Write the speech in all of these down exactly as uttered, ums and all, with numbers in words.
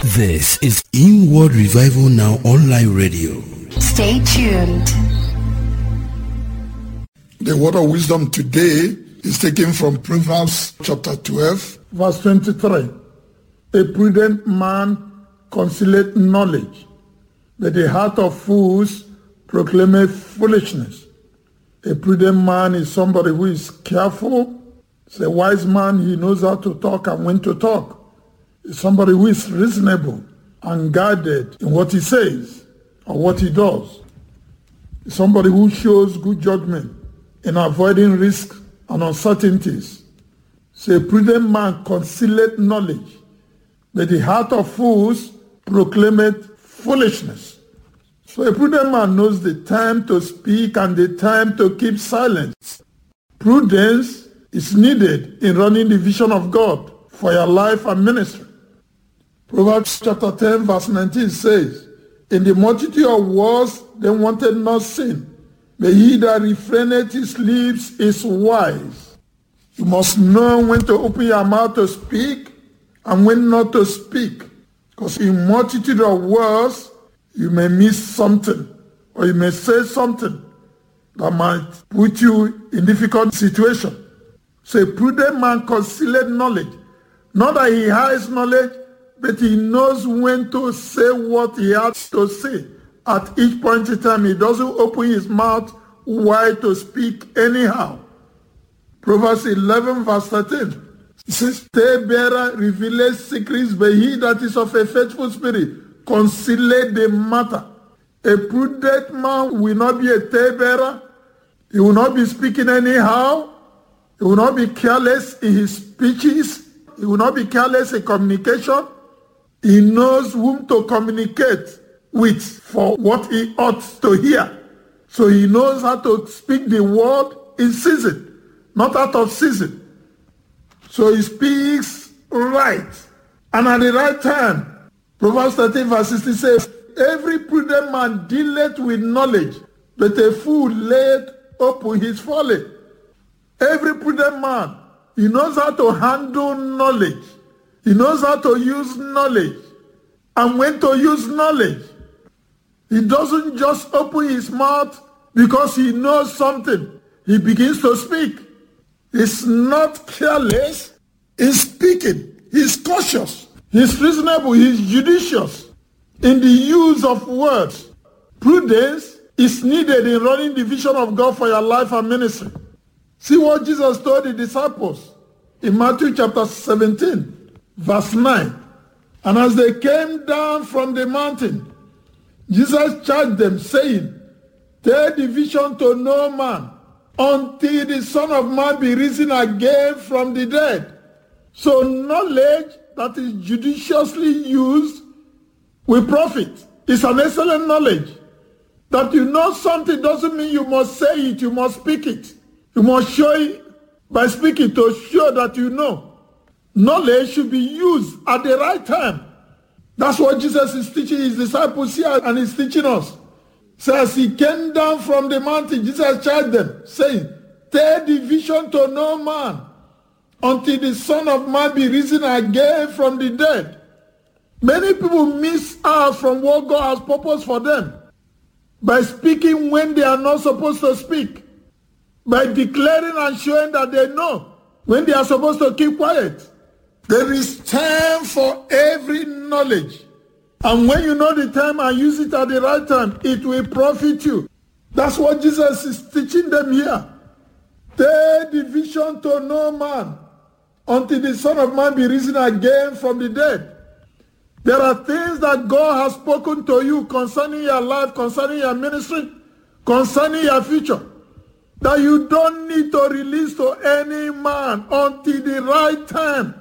This is Inward Revival Now Online Radio. Stay tuned. The word of wisdom today is taken from Proverbs chapter twelve, verse twenty-three. A prudent man concealeth knowledge, but the heart of fools proclaimeth foolishness. A prudent man is somebody who is careful. It's a wise man. He knows how to talk and when to talk. It's somebody who is reasonable and guarded in what he says or what he does. It's somebody who shows good judgment in avoiding risks and uncertainties. So a prudent man concealeth knowledge, but the heart of fools proclaimeth foolishness. So a prudent man knows the time to speak and the time to keep silence. Prudence is needed in running the vision of God for your life and ministry. Proverbs chapter ten verse nineteen says, in the multitude of words they wanted not sin, but he that refraineth his lips is wise. You must know when to open your mouth to speak and when not to speak. Because in multitude of words, you may miss something or you may say something that might put you in difficult situation. So a prudent man concealeth knowledge. Not that he hides knowledge, but he knows when to say what he has to say. At each point in time, he doesn't open his mouth wide to speak anyhow. Proverbs eleven verse thirteen. It says, talebearer revealeth secrets, but he that is of a faithful spirit concealeth the matter. A prudent man will not be a talebearer. He will not be speaking anyhow. He will not be careless in his speeches. He will not be careless in communication. He knows whom to communicate with for what he ought to hear. So he knows how to speak the word in season, not out of season. So he speaks right and at the right time. Proverbs thirteen verse sixteen says, every prudent man dealeth with knowledge, but a fool layeth open his folly. Every prudent man, he knows how to handle knowledge. He knows how to use knowledge and when to use knowledge. He doesn't just open his mouth because he knows something. He begins to speak. He's not careless. He's speaking. He's cautious. He's reasonable. He's judicious in the use of words. Prudence is needed in running the vision of God for your life and ministry. See what Jesus told the disciples in Matthew chapter seventeen. Verse nine. And as they came down from the mountain, Jesus charged them, saying, tell the vision to no man until the Son of Man be risen again from the dead. So knowledge that is judiciously used will profit. It's an excellent knowledge. That you know something doesn't mean you must say it, you must speak it. You must show it by speaking to show that you know. Knowledge should be used at the right time. That's what Jesus is teaching his disciples here and he's teaching us. So as he came down from the mountain, Jesus charged them, saying, tell the vision to no man until the Son of Man be risen again from the dead. Many people miss out from what God has purposed for them by speaking when they are not supposed to speak, by declaring and showing that they know when they are supposed to keep quiet. There is time for every knowledge. And when you know the time and use it at the right time, it will profit you. That's what Jesus is teaching them here. Tell the vision to no man until the Son of Man be risen again from the dead. There are things that God has spoken to you concerning your life, concerning your ministry, concerning your future, that you don't need to release to any man until the right time.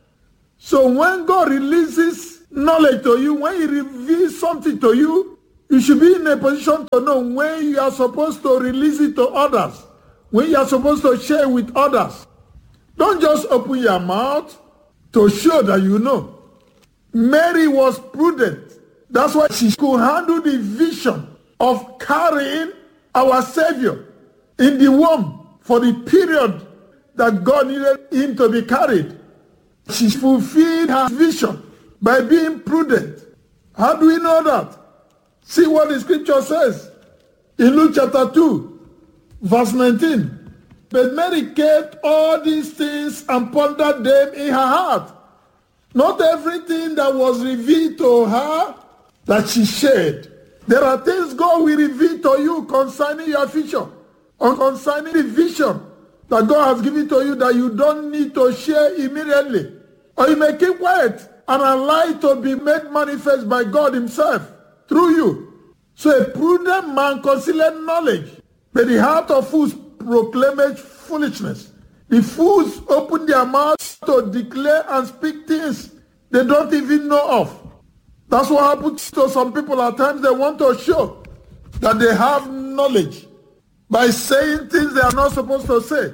So when God releases knowledge to you, when he reveals something to you, you should be in a position to know when you are supposed to release it to others, when you are supposed to share with others. Don't just open your mouth to show that you know. Mary was prudent. That's why she could handle the vision of carrying our Savior in the womb for the period that God needed him to be carried. She fulfilled her vision By being prudent. How do we know that? See what the scripture says in Luke chapter two, verse nineteen. But Mary kept all these things and pondered them in her heart. Not everything that was revealed to her that she shared. There are things God will reveal to you concerning your future, or concerning the vision that God has given to you that you don't need to share immediately. Or you may keep quiet and allow it to be made manifest by God himself through you. So a prudent man concealeth knowledge, but the heart of fools proclaimeth foolishness. The fools open their mouths to declare and speak things they don't even know of. That's what happens to some people. At times they want to show that they have knowledge by saying things they are not supposed to say.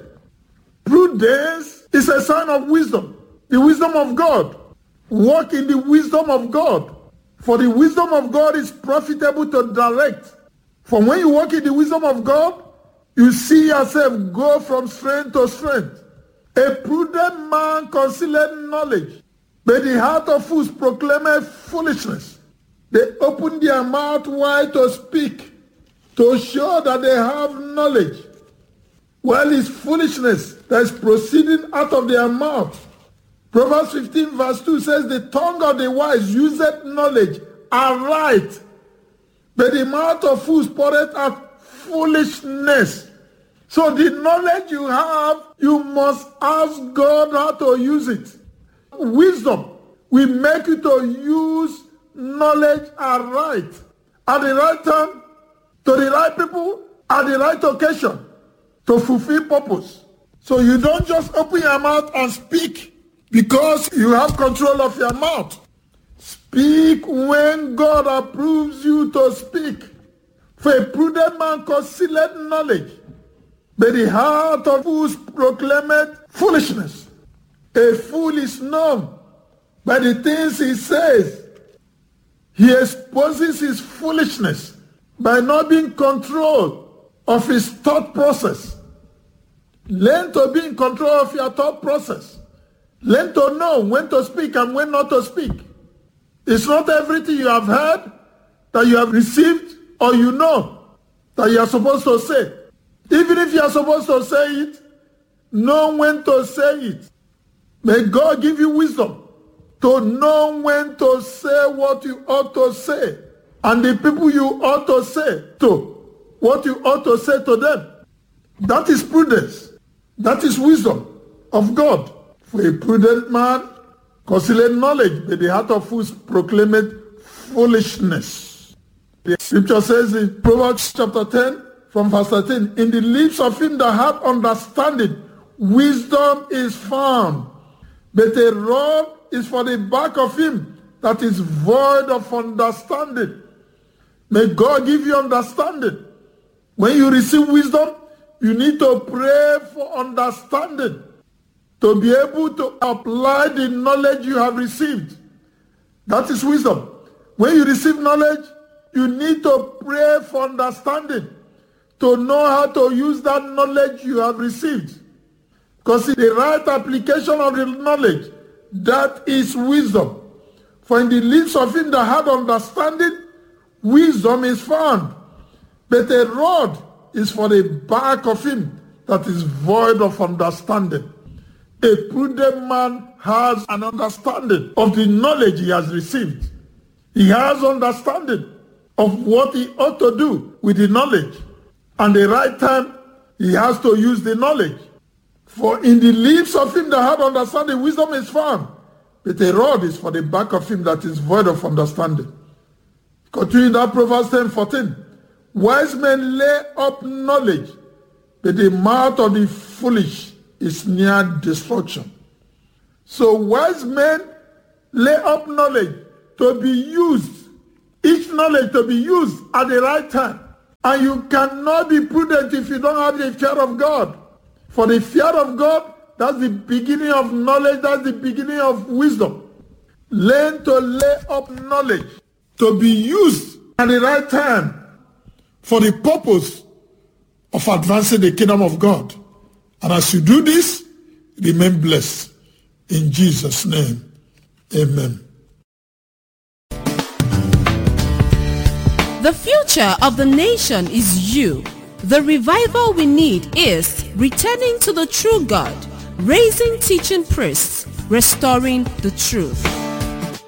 Prudence is a sign of wisdom, the wisdom of God. Walk in the wisdom of God. For the wisdom of God is profitable to direct. For when you walk in the wisdom of God, you see yourself go from strength to strength. A prudent man concealeth knowledge, but the heart of fools proclaimeth foolishness. They open their mouth wide to speak, to show that they have knowledge, while it's foolishness that is proceeding out of their mouth. Proverbs fifteen verse two says, the tongue of the wise useth knowledge aright, but the mouth of fools poureth out foolishness. So the knowledge you have, you must ask God how to use it. Wisdom will make you to use knowledge aright, at the right time, to the right people, at the right occasion, to fulfill purpose. So you don't just open your mouth and speak because you have control of your mouth. Speak when God approves you to speak. For a prudent man concealeth knowledge, but the heart of fools proclaimeth foolishness. A fool is known by the things he says. He exposes his foolishness by not being control of his thought process. Learn to be in control of your thought process. Learn to know when to speak and when not to speak. It's not everything you have heard that you have received or you know that you are supposed to say. Even if you are supposed to say it, know when to say it. May God give you wisdom to know when to say what you ought to say, and the people you ought to say to, what you ought to say to them. That is prudence. That is wisdom of God. For a prudent man concealeth knowledge, but the heart of fools proclaimeth foolishness. The scripture says in Proverbs chapter ten, from verse thirteen, in the lips of him that hath understanding, wisdom is found, but a rod is for the back of him that is void of understanding. May God give you understanding. When you receive wisdom, you need to pray for understanding, to be able to apply the knowledge you have received. That is wisdom. When you receive knowledge, you need to pray for understanding, to know how to use that knowledge you have received. Because in the right application of the knowledge, that is wisdom. For in the lips of him that had understanding, wisdom is found. But a rod is for the back of him that is void of understanding. A prudent man has an understanding of the knowledge he has received. He has understanding of what he ought to do with the knowledge. And the right time, he has to use the knowledge. For in the lips of him that had understanding, wisdom is found. But a rod is for the back of him that is void of understanding. Continuing that, Proverbs ten fourteen. Wise men lay up knowledge, but the mouth of the foolish is near destruction. So wise men lay up knowledge to be used, each knowledge to be used at the right time. And you cannot be prudent if you don't have the fear of God. For the fear of God, that's the beginning of knowledge, that's the beginning of wisdom. Learn to lay up knowledge to be used at the right time for the purpose of advancing the kingdom of God. And as you do this, remain blessed. In Jesus' name, amen. The future of the nation is you. The revival we need is returning to the true God, raising teaching priests, restoring the truth.